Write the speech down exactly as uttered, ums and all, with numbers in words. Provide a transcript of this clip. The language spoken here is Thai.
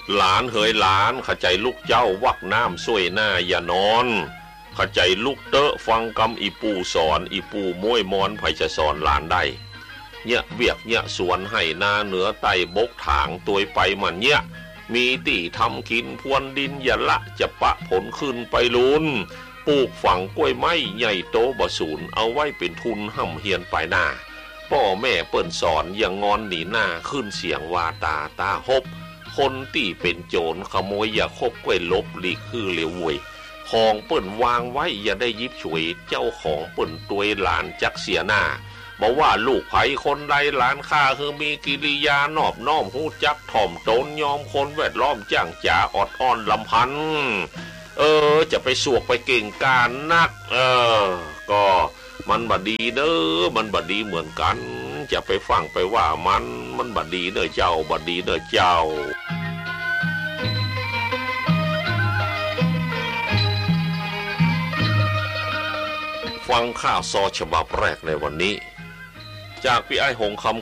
หลานเฮยหลานเข้าใจลูกเจ้าวักน้ำช่วยหน้าอย่านอนเข้าใจลูกเตอะฟังกำอีปูสอนอีปูม้วยมอนไผจะสอนหลานได้เนี่ยเบียกเนี่ยสวนให้นาเหนือไตบกถางตัวไปมันเนี่ยมีตีทำกินพวนดินอย่าละจะปะผลขึ้นไปลุนปลูกฝังกล้วยไม้ใหญ่โตบ่สูนเอาไว้เป็นทุนห่ำเฮียนไปหน้าพ่อแม่เปิ้นสอนอย่างงอนหนีหน้าขึ้นเสียงว่าตาตาฮบคนตีเป็นโจรขโมยอย่าคบกล้วยลบหลีกคือเหลวเวยของเปิ้นวางไว้อย่าได้ยิบฉวยเจ้าของเปิ้นตัวยหลานจักเสียหน้าบอกว่าลูกไผคนใดหลานข้าคือมีกิริยานอบน้อมหูจักถ่อมตนยอมคนแวดล้อมจ้างจ๋าอดอ้อนลำพันเออจะไปสวกไปเก่งการนักเออก็มันบัดดีเด้อมันบัดดีเหมือนกันจะไปฟังไปว่ามันมันบัดดีเด้อเจ้าบัดดีเด้อเจ้าฟังข่าวซอฉบับแรกในวันนี้จากพี่ไอ้หงคำ